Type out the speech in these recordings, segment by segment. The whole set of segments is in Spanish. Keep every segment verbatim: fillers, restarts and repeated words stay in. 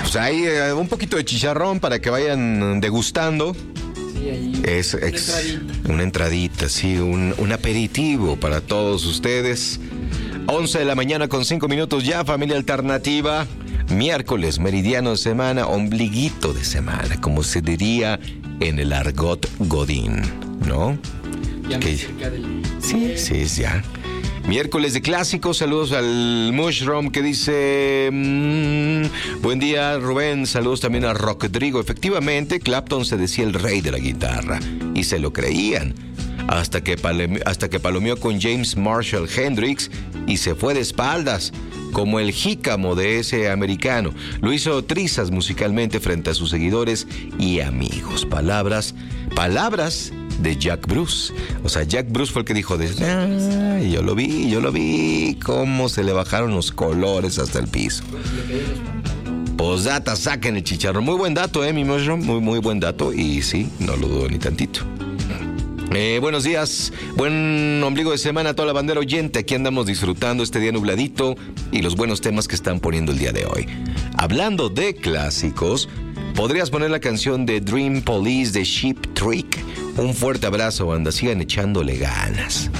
pues hay eh, un poquito de chicharrón para que vayan degustando. Sí, ahí. Es una ex, entradita. una entradita, sí, un, un aperitivo para todos ustedes. once de la mañana con cinco minutos ya, familia alternativa. Miércoles, meridiano de semana, ombliguito de semana, como se diría en el argot godín, ¿no? Ya Que- más cerca del... Sí, sí, es ya. Miércoles de clásicos, saludos al Mushroom que dice, mmm, buen día Rubén, saludos también a Rodrigo. Efectivamente, Clapton se decía el rey de la guitarra y se lo creían. Hasta que, palome, hasta que palomeó con James Marshall Hendrix y se fue de espaldas, como el jícamo de ese americano. Lo hizo trizas musicalmente frente a sus seguidores y amigos. Palabras, palabras de Jack Bruce. O sea, Jack Bruce fue el que dijo, de, ah, yo lo vi, yo lo vi, cómo se le bajaron los colores hasta el piso. Posdata, saquen el chicharrón. Muy buen dato, eh, mi Mushroom, muy, muy buen dato. Y sí, no lo dudo ni tantito. Eh, buenos días, buen ombligo de semana a toda la bandera oyente. Aquí andamos disfrutando este día nubladito y los buenos temas que están poniendo el día de hoy. Hablando de clásicos, podrías poner la canción de Dream Police de Sheep Trick. Un fuerte abrazo, banda, sigan echándole ganas.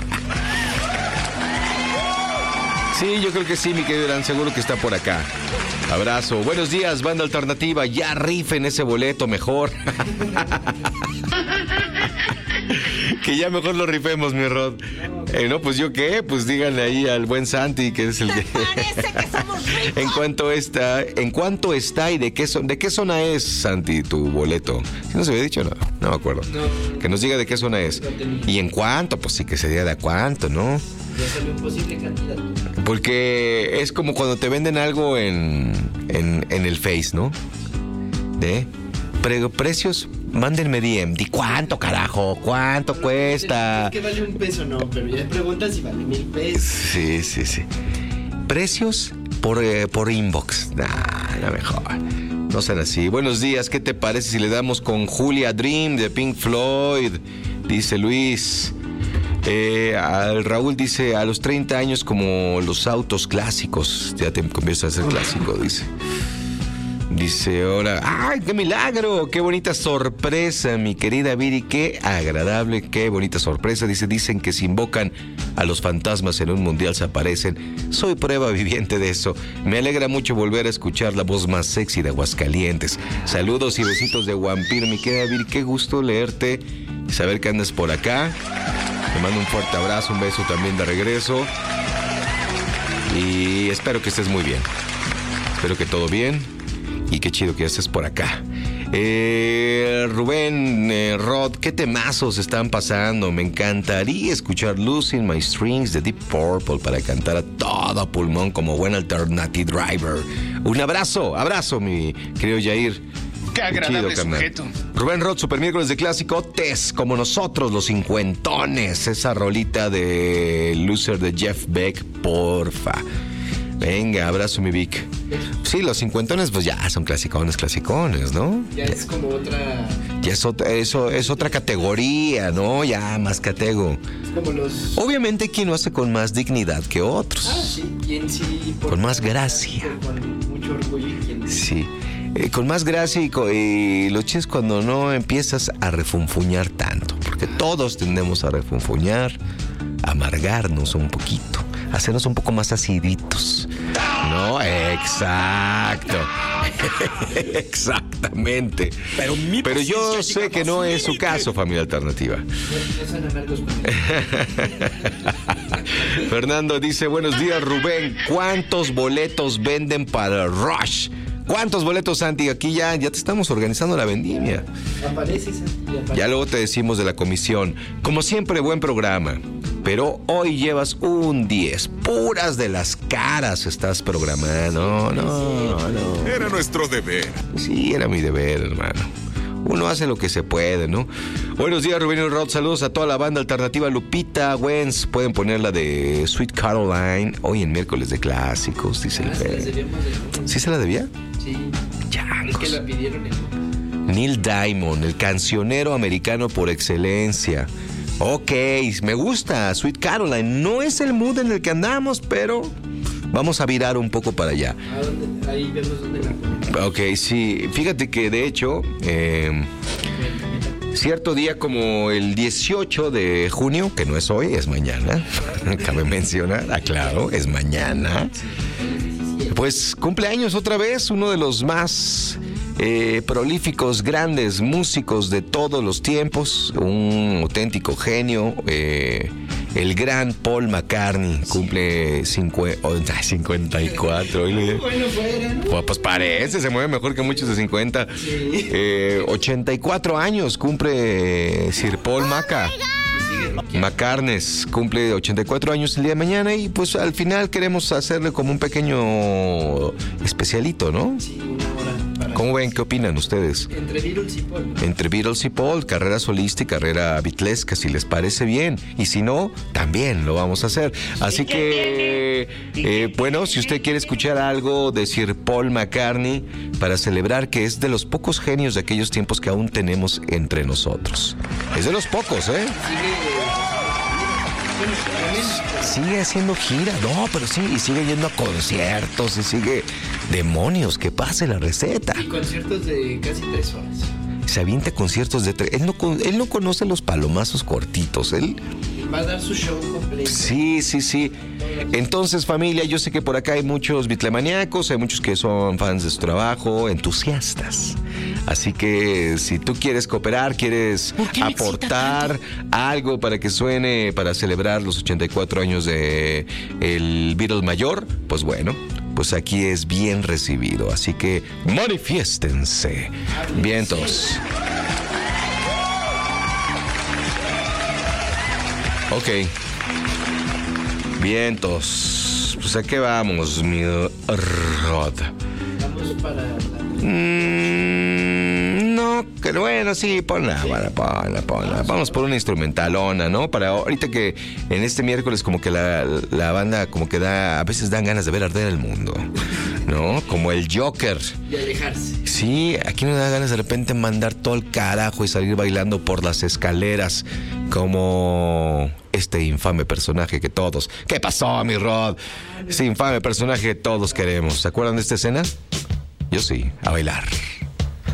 Sí, yo creo que sí, mi querido Irán, seguro que está por acá. Abrazo, buenos días, banda alternativa, ya rifen ese boleto mejor. Que ya mejor lo rifemos, mi Rod. Eh, no, pues yo qué, pues díganle ahí al buen Santi, que es el que... Parece que somos ricos. ¿En cuánto está? ¿En cuánto está y de qué, son, de qué zona es, Santi, tu boleto? ¿Sí no se había dicho? No, no me acuerdo. No. Que nos diga de qué zona es. No tenía. ¿Y en cuánto? Pues sí que se diga de a cuánto, ¿no? Ya salió un posible candidato. Porque es como cuando te venden algo en, en, en el Face, ¿no? De pre- precios, mándenme D M. ¿De cuánto, carajo? ¿Cuánto cuesta? Es que vale un peso, no, pero ya preguntan si vale mil pesos. Sí, sí, sí. Precios por, eh, por inbox. Nah, la mejor. No sean así. Buenos días, ¿qué te parece si le damos con Julia Dream de Pink Floyd? Dice Luis. Eh, al Raúl dice, a los treinta años como los autos clásicos. Ya te comienzas a ser clásico, dice. Dice ahora, ¡ay, qué milagro! ¡Qué bonita sorpresa, mi querida Viri! ¡Qué agradable, qué bonita sorpresa! Dice, dicen que si invocan a los fantasmas en un mundial se aparecen. Soy prueba viviente de eso. Me alegra mucho volver a escuchar la voz más sexy de Aguascalientes. Saludos y besitos de Vampiro, mi querida Viri. Qué gusto leerte y saber que andas por acá. Te mando un fuerte abrazo, un beso también de regreso. Y espero que estés muy bien. Espero que todo bien. Y qué chido que estés por acá. Eh, Rubén, eh, Rod, ¿qué temazos están pasando? Me encantaría escuchar Losing My Strings de Deep Purple para cantar a todo pulmón como buen alternative driver. Un abrazo, abrazo, mi querido Jair. Qué agradable carnal. sujeto. Rubén Rod, Super Miércoles de Clásico, Tess, como nosotros, los cincuentones. Esa rolita de Loser de Jeff Beck, porfa. Venga, abrazo, mi Vic. Sí, los cincuentones, pues ya son clasicones, clasicones, ¿no? Ya es como otra. Ya es otra, eso es otra categoría, ¿no? Ya más catego. Es como los. Obviamente, quien lo hace con más dignidad que otros. Ah, sí, quien sí. por- Con más gracia. Con mucho orgullo y quien. Sí, eh, con más gracia y, co- y lo chido es cuando no empiezas a refunfuñar tanto, porque todos tendemos a refunfuñar, a amargarnos un poquito, a hacernos un poco más aciditos. No, exacto. Exactamente. Pero mi Pero yo paciencia sé llega que a no su es su límite. caso, familia alternativa. No, no sean amargos con él. Fernando dice, buenos días, Rubén. ¿Cuántos boletos venden para Rush? ¿Cuántos boletos, Santi? Aquí ya, ya te estamos organizando la vendimia. Aparece, Santi, aparece. Ya luego te decimos de la comisión. Como siempre, buen programa. Pero hoy llevas un diez. Puras de las caras estás programando. No, no, no. Era nuestro deber. Sí, era mi deber, hermano. Uno hace lo que se puede, ¿no? Buenos días, Rubén y Rod. Saludos a toda la banda alternativa. Lupita, Wens, pueden poner la de Sweet Caroline. Hoy en miércoles de clásicos, dice el Ah, se les Fer. debíamos de- ¿Sí se la debía? Sí. Changos. Es que la pidieron en. Neil Diamond, el cancionero americano por excelencia. Ok, me gusta Sweet Caroline. No es el mood en el que andamos, pero vamos a virar un poco para allá. ¿A dónde? Ahí vemos dónde la ponemos. Ok, sí, fíjate que de hecho, eh, cierto día como el dieciocho de junio, que no es hoy, es mañana, cabe mencionar, aclaro, es mañana, pues cumpleaños otra vez uno de los más eh, prolíficos, grandes músicos de todos los tiempos, un auténtico genio, eh, el gran Paul McCartney, cumple cincuenta y cuatro. Bueno, fuera, ¿no? Pues parece, se mueve mejor que muchos de cincuenta. Sí. Eh, ochenta y cuatro años cumple Sir Paul Maca. McCartney cumple ochenta y cuatro años el día de mañana y pues al final queremos hacerle como un pequeño especialito, ¿no? Sí, una hora para... ¿Cómo ven? ¿Qué opinan ustedes? Entre Beatles y Paul. Entre Beatles y Paul, carrera solista y carrera beatlesca, si les parece bien. Y si no, también lo vamos a hacer. Así que, eh, bueno, si usted quiere escuchar algo de Sir Paul McCartney para celebrar que es de los pocos genios de aquellos tiempos que aún tenemos entre nosotros. Es de los pocos, ¿eh? Sigue haciendo gira, no, pero sí, y sigue yendo a conciertos, y sigue... Demonios, que pase la receta. Y conciertos de casi tres horas. Se avienta conciertos de... Tre- él, no, él no conoce los palomazos cortitos, él... Va a dar su show completo. Sí, sí, sí. Entonces, familia, yo sé que por acá hay muchos bitlemaníacos, hay muchos que son fans de su trabajo, entusiastas. Así que si tú quieres cooperar, quieres aportar algo para que suene, para celebrar los ochenta y cuatro años de el Beatle mayor, pues bueno, pues aquí es bien recibido. Así que manifiéstense. Vientos. Ok. Vientos. Pues a qué vamos, mi Rod. Vamos para la... Mm, no, que bueno, sí, ponla, ponla, ponla, ponla. Vamos por una instrumentalona, ¿no? Para ahorita que en este miércoles como que la, la banda como que da, a veces dan ganas de ver arder el mundo, ¿no? Como el Joker. De alejarse. Sí, aquí nos da ganas de repente mandar todo el carajo y salir bailando por las escaleras como este infame personaje que todos... ¿Qué pasó, mi Rod? Ese infame personaje que todos queremos. ¿Se acuerdan de esta escena? Yo sí, a bailar.